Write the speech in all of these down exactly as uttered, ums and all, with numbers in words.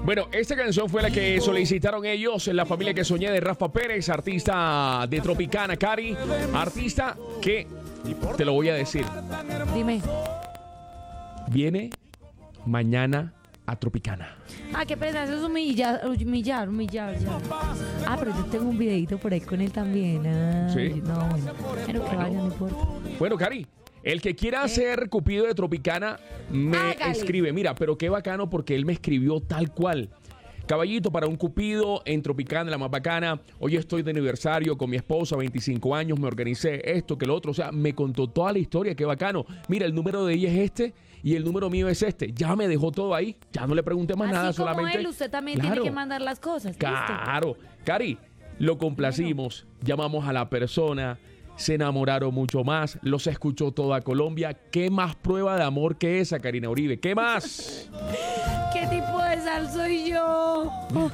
Bueno, esta canción fue la que solicitaron ellos, La Familia que Soñé de Rafa Pérez, artista de Tropicana, Cari. Artista que, te lo voy a decir. Dime. Viene mañana a Tropicana. Ah, qué pena, eso es humillar, humillar, humillar. Ya. Ah, pero yo tengo un videito por ahí con él también. Ah, ¿Sí? No, bueno, pero que vaya, no importa. Bueno, Cari, el que quiera ser Cupido de Tropicana me Hágale. escribe. Mira, pero qué bacano porque él me escribió tal cual. Caballito, para un Cupido en Tropicana, la más bacana. Hoy estoy de aniversario con mi esposa, veinticinco años, me organicé esto, que lo otro. O sea, me contó toda la historia, qué bacano. Mira, el número de ella es este y el número mío es este. Ya me dejó todo ahí. Ya no le pregunté más Así nada, como solamente. él, usted también Claro. tiene que mandar las cosas. ¿listo? Claro. Cari, lo complacimos, llamamos a la persona, se enamoraron mucho más, los escuchó toda Colombia. ¿Qué más prueba de amor que esa, Karina Uribe? ¿Qué más? ¿Qué tipo de sal soy yo?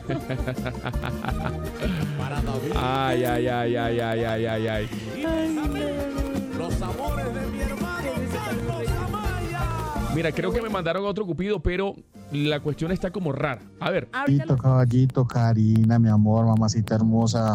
Ay, ay, ay, ay, ay, ay, ay, ay. Los amores de mi hermano Carlos Amaya. Mira, creo que me mandaron otro Cupido, pero la cuestión está como rara. A ver. Ahorita Caballito, caballito, Karina, mi amor, mamacita hermosa.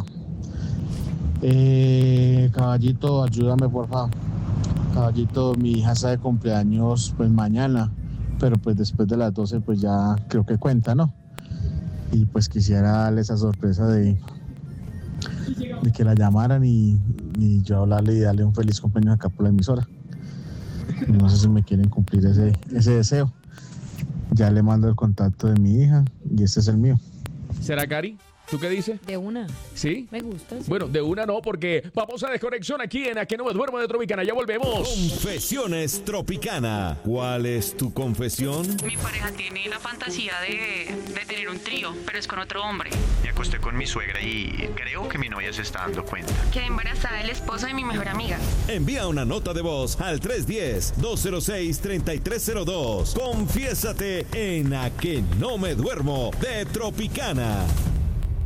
Eh, caballito, ayúdame, por favor. Caballito, mi hija está de cumpleaños, pues mañana, pero pues después de las doce, pues ya creo que cuenta, ¿no? Y pues quisiera darle esa sorpresa de, de que la llamaran y, y yo hablarle y darle un feliz cumpleaños acá por la emisora. No sé si me quieren cumplir ese, ese deseo. Ya le mando el contacto de mi hija y este es el mío. ¿Será, Cari? ¿Tú qué dices? de una. ¿Sí? Me gusta. Sí. Bueno, de una no, porque vamos a desconexión aquí en A Que No Me Duermo de Tropicana. Ya volvemos. Confesiones Tropicana. ¿Cuál es tu confesión? Mi pareja tiene la fantasía de, de tener un trío, pero es con otro hombre. Me acosté con mi suegra y creo que mi novia se está dando cuenta. Quedé embarazada del esposo de mi mejor amiga. Envía una nota de voz al tres uno cero, dos cero seis, tres tres cero dos. Confiésate en A Que No Me Duermo de Tropicana.